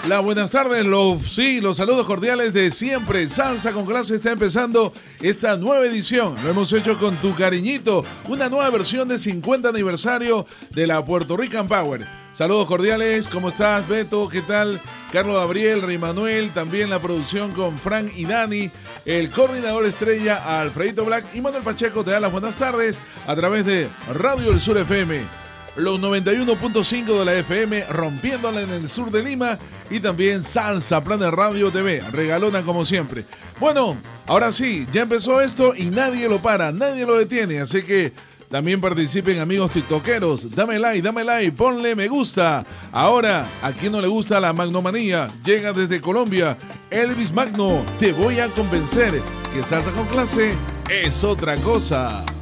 La buenas tardes, los saludos cordiales de siempre. Salsa con Clase está empezando esta nueva edición. Lo hemos hecho con tu cariñito, una nueva versión de 50 aniversario de la Puerto Rican Power. Saludos cordiales, ¿cómo estás, Beto? ¿Qué tal? Carlos Gabriel, Rey Manuel, también la producción con Frank y Dani, el coordinador estrella Alfredito Black y Manuel Pacheco te da las buenas tardes a través de Radio El Sur FM. Los 91.5 de la FM, rompiéndola en el sur de Lima, y también Salsa Planet Radio TV, regalona como siempre. Bueno, ahora sí, ya empezó esto y nadie lo para, nadie lo detiene, así que también participen, amigos tiktokeros. Dame like, ponle me gusta. Ahora, ¿a quién no le gusta la magnomanía? Llega desde Colombia, Elvis Magno, te voy a convencer que Salsa con Clase es otra cosa.